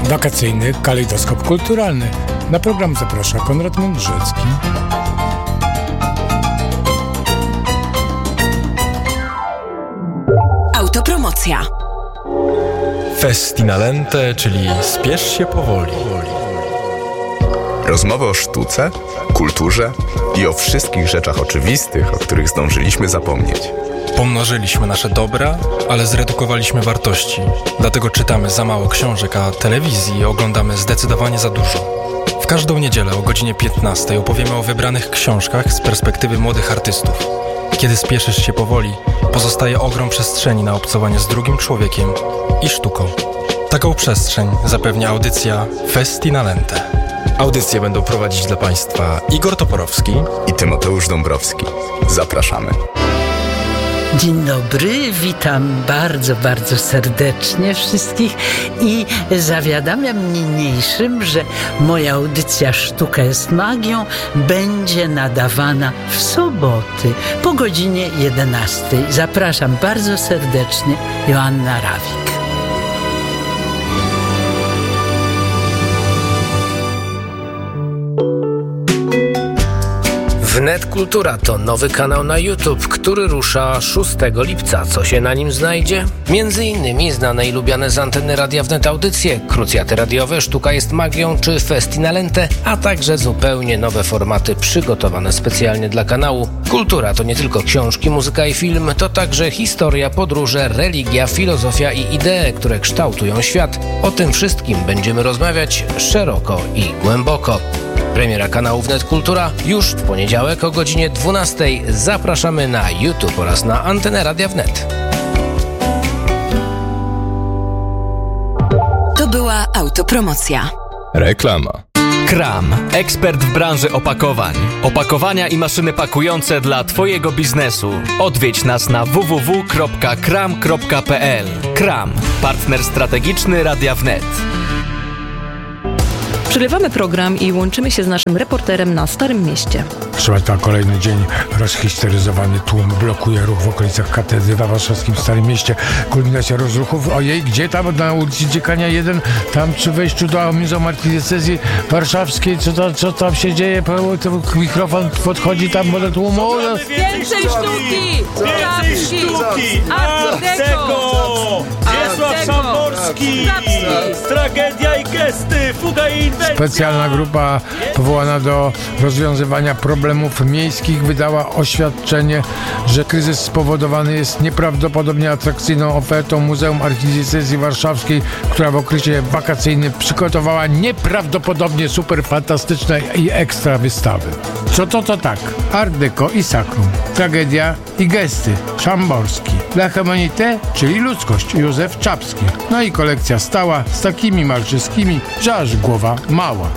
Wakacyjny kalejdoskop kulturalny. Na program zaprasza Konrad Mądrzecki. Autopromocja. Festinalente, czyli spiesz się powoli. Rozmowy o sztuce, kulturze i o wszystkich rzeczach oczywistych, o których zdążyliśmy zapomnieć. Pomnożyliśmy nasze dobra, ale zredukowaliśmy wartości. Dlatego czytamy za mało książek, a telewizji oglądamy zdecydowanie za dużo. W każdą niedzielę o godzinie 15 opowiemy o wybranych książkach z perspektywy młodych artystów. Kiedy spieszysz się powoli, pozostaje ogrom przestrzeni na obcowanie z drugim człowiekiem i sztuką. Taką przestrzeń zapewnia audycja Festinalente. Audycje będą prowadzić dla Państwa Igor Toporowski i Tymoteusz Dąbrowski. Zapraszamy. Dzień dobry, witam bardzo, bardzo serdecznie wszystkich i zawiadamiam niniejszym, że moja audycja Sztuka jest magią będzie nadawana w soboty po godzinie 11. Zapraszam bardzo serdecznie, Joanna Rawik. Wnet Kultura to nowy kanał na YouTube, który rusza 6 lipca. Co się na nim znajdzie? Między innymi znane i lubiane z anteny Radia Wnet audycje, krucjaty radiowe, Sztuka jest magią czy Festinalente, a także zupełnie nowe formaty przygotowane specjalnie dla kanału. Kultura to nie tylko książki, muzyka i film, to także historia, podróże, religia, filozofia i idee, które kształtują świat. O tym wszystkim będziemy rozmawiać szeroko i głęboko. Premiera kanału Wnet Kultura już w poniedziałek o godzinie 12. Zapraszamy na YouTube oraz na antenę Radia Wnet. To była autopromocja. Reklama. Kram, ekspert w branży opakowań. Opakowania i maszyny pakujące dla Twojego biznesu. Odwiedź nas na www.kram.pl. Kram, partner strategiczny Radia Wnet. Przerywamy program i łączymy się z naszym reporterem na Starym Mieście. Proszę Państwa, kolejny dzień rozhisteryzowany tłum blokuje ruch w okolicach katedry w warszawskim Starym Mieście. Kulminacja rozruchów. Ojej, gdzie tam? Na ulicy Dziekania 1, tam przy wejściu do Muzeum Archidiecezji Warszawskiej. Co tam się dzieje? Mikrofon podchodzi tam do tłumu. Więcej sztuki! Więcej sztuki! Art Deco! Wiesław Szamborski! Tragedia i gesty! Fuga i inwencja! Specjalna grupa powołana do rozwiązywania problemów miejskich wydała oświadczenie, że kryzys spowodowany jest nieprawdopodobnie atrakcyjną ofertą Muzeum Archidiecezji Warszawskiej, która w okresie wakacyjnym przygotowała nieprawdopodobnie super fantastyczne i ekstra wystawy. Co to tak? Art Deco i Sakrum. Tragedia i gesty. Szamborski. La Humanité, czyli ludzkość. Józef Czapski. No i kolekcja stała z takimi malczyskimi, że aż głowa mała.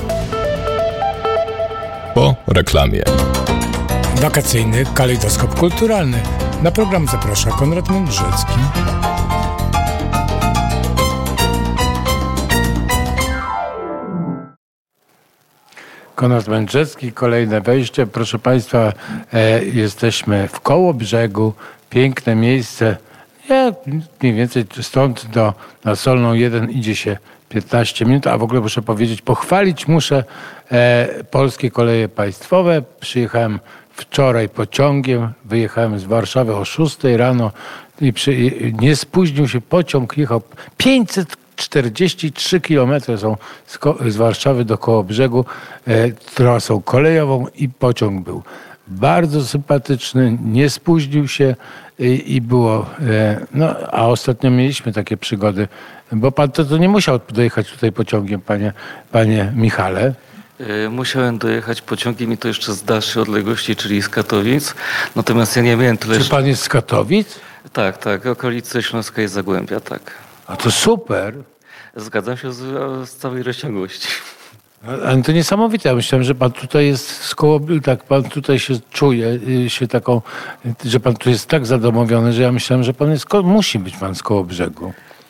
Po reklamie. Wakacyjny kalejdoskop kulturalny. Na program zaprasza Konrad Mądrzecki. Konrad Mędrzecki, kolejne wejście. Proszę Państwa, jesteśmy w Kołobrzegu. Piękne miejsce. Mniej więcej stąd na Solną 1 idzie się 15 minut, a w ogóle muszę powiedzieć, pochwalić muszę Polskie Koleje Państwowe. Przyjechałem wczoraj pociągiem, wyjechałem z Warszawy o 6 rano i nie spóźnił się pociąg, jechał 543 km są z Warszawy do Kołobrzegu trasą kolejową i pociąg był bardzo sympatyczny, nie spóźnił się i było, a ostatnio mieliśmy takie przygody, bo pan to nie musiał dojechać tutaj pociągiem, panie Michale. Musiałem dojechać pociągiem i to jeszcze z dalszej odległości, czyli z Katowic. Natomiast ja nie miałem tyle... Czy pan jest z Katowic? Tak. Okolice Śląskiej Zagłębia, tak. A to super. Zgadzam się z całej rozciągłości. Ale to niesamowite. Ja myślałem, że pan tutaj jest tak pan tutaj się czuje, że pan tu jest tak zadomowiony, że ja myślałem, że pan musi być pan z Kołobrzegu.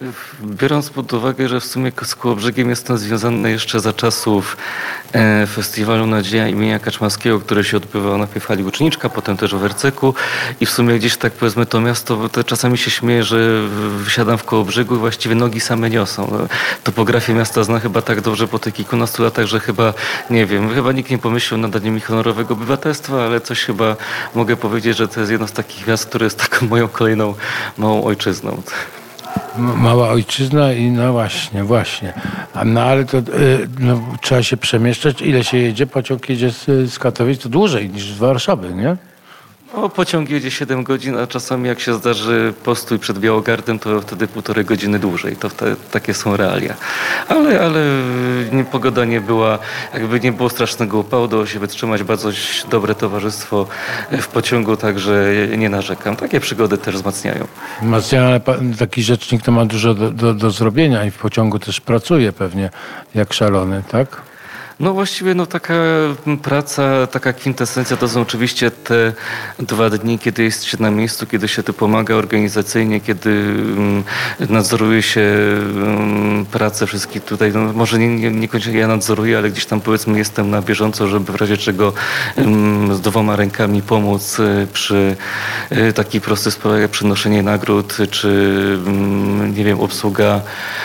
Biorąc pod uwagę, że w sumie z Kołobrzegiem jestem związany jeszcze za czasów festiwalu Nadzieja imienia Kaczmarskiego, który się odbywał najpierw w hali Łuczniczka, potem też w Werceku i w sumie gdzieś tak powiedzmy to miasto, to czasami się śmieję, że wysiadam w Kołobrzegu i właściwie nogi same niosą. Topografię miasta znam chyba tak dobrze po tych kilkunastu latach, że chyba, nie wiem, chyba nikt nie pomyślał o nadaniu mi honorowego obywatelstwa, ale coś chyba mogę powiedzieć, że to jest jedno z takich miast, które jest taką moją kolejną małą ojczyzną. Mała ojczyzna i no właśnie. No ale to trzeba się przemieszczać. Ile się jedzie? Pociąg jedzie z Katowic, to dłużej niż z Warszawy, nie? No, pociąg jedzie 7 godzin, a czasami jak się zdarzy postój przed Białogardem, to wtedy 1,5 godziny dłużej. To takie są realia. Ale pogoda nie była, jakby nie było strasznego upału, dało się wytrzymać bardzo dobre towarzystwo w pociągu, także nie narzekam. Takie przygody też wzmacniają. Ale taki rzecznik to ma dużo do zrobienia i w pociągu też pracuje pewnie jak szalony, tak? No właściwie taka praca, taka kwintesencja to są oczywiście te 2 dni, kiedy jest się na miejscu, kiedy się tu pomaga organizacyjnie, kiedy nadzoruje się pracę wszystkich tutaj. No, może niekoniecznie ja nadzoruję, ale gdzieś tam powiedzmy jestem na bieżąco, żeby w razie czego z 2 rękami pomóc przy takich prostych sprawach jak przynoszenie nagród, czy nie wiem, obsługa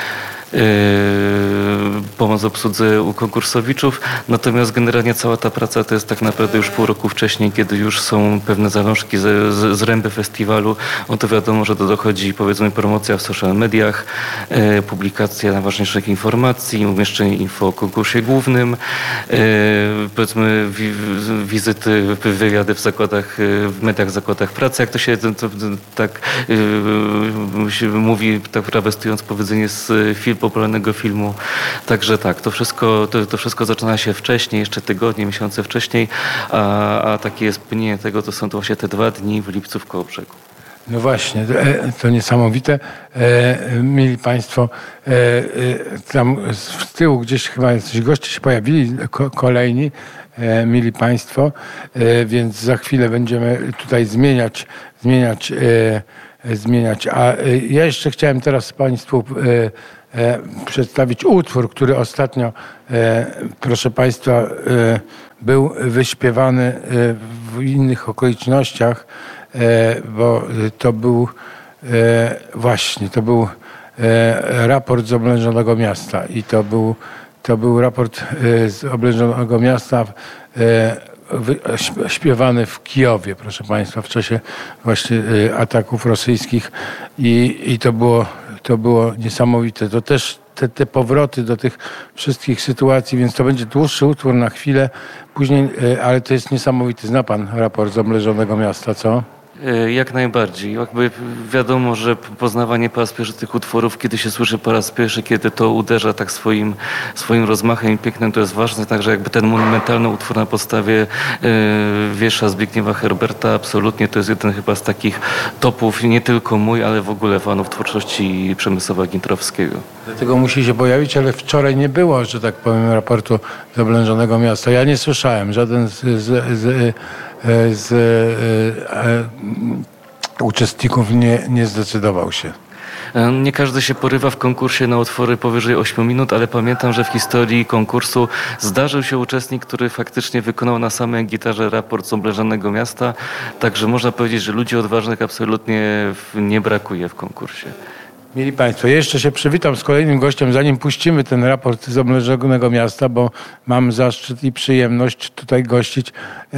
pomoc obsłudze u konkursowiczów. Natomiast generalnie cała ta praca to jest tak naprawdę już pół roku wcześniej, kiedy już są pewne zalążki z ręby festiwalu. No to wiadomo, że to dochodzi powiedzmy promocja w social mediach, publikacja najważniejszych informacji, umieszczenie info o konkursie głównym, powiedzmy wizyty, wywiady w zakładach, w mediach, zakładach pracy, jak to się tak mówi, tak trawestując powiedzenie z popularnego filmu. Także tak, to wszystko zaczyna się wcześniej, jeszcze tygodnie, miesiące wcześniej, a takie jest pełnienie tego, to są to właśnie te 2 dni w lipcu w Kołobrzegu. No właśnie, to niesamowite. Mieli Państwo, tam z tyłu gdzieś chyba jacyś goście się pojawili, kolejni, mieli Państwo, więc za chwilę będziemy tutaj zmieniać. A ja jeszcze chciałem teraz Państwu przedstawić utwór, który ostatnio, proszę Państwa, był wyśpiewany w innych okolicznościach, bo to był raport z Oblężonego Miasta i to był raport z Oblężonego Miasta śpiewany w Kijowie, proszę Państwa, w czasie właśnie ataków rosyjskich i to było niesamowite. To też te powroty do tych wszystkich sytuacji, więc to będzie dłuższy utwór na chwilę później, ale to jest niesamowity. Zna Pan raport z Oblężonego Miasta, co? Jak najbardziej. Jakby wiadomo, że poznawanie po raz pierwszy tych utworów, kiedy się słyszy po raz pierwszy, kiedy to uderza tak swoim rozmachem i pięknem, to jest ważne. Także jakby ten monumentalny utwór na podstawie wiersza Zbigniewa Herberta, absolutnie to jest jeden chyba z takich topów, nie tylko mój, ale w ogóle fanów twórczości Przemysława Gintrowskiego. Dlatego musi się pojawić, ale wczoraj nie było, że tak powiem, raportu z Oblężonego Miasta. Ja nie słyszałem, żaden z uczestników nie zdecydował się. Nie każdy się porywa w konkursie na utwory powyżej 8 minut, ale pamiętam, że w historii konkursu zdarzył się uczestnik, który faktycznie wykonał na samej gitarze raport z Oblężonego Miasta. Także można powiedzieć, że ludzi odważnych absolutnie nie brakuje w konkursie. Mieli Państwo, jeszcze się przywitam z kolejnym gościem, zanim puścimy ten raport z Oblężonego Miasta, bo mam zaszczyt i przyjemność tutaj gościć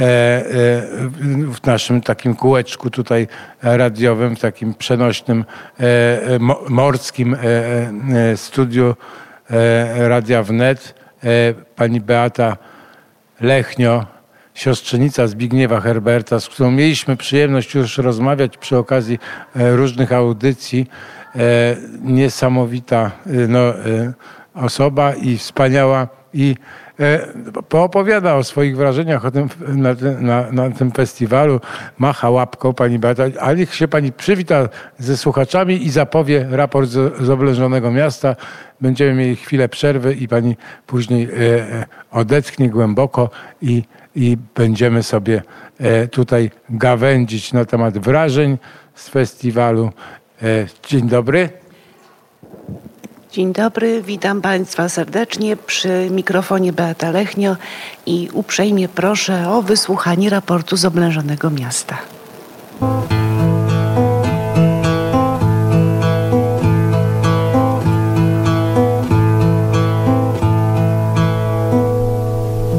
w naszym takim kółeczku tutaj radiowym, w takim przenośnym morskim studiu Radia Wnet, pani Beata Lechnio, siostrzenica Zbigniewa Herberta, z którą mieliśmy przyjemność już rozmawiać przy okazji różnych audycji. Niesamowita osoba i wspaniała i poopowiada o swoich wrażeniach na tym festiwalu. Macha łapką pani Beata, a niech się pani przywita ze słuchaczami i zapowie raport z Oblężonego Miasta. Będziemy mieli chwilę przerwy i pani później odetchnie głęboko i będziemy sobie tutaj gawędzić na temat wrażeń z festiwalu. Dzień dobry. Dzień dobry, witam Państwa serdecznie. Przy mikrofonie Beata Lechnio i uprzejmie proszę o wysłuchanie raportu z oblężonego miasta.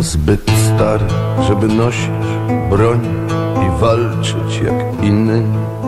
Zbyt stary, żeby nosić broń i walczyć jak inny.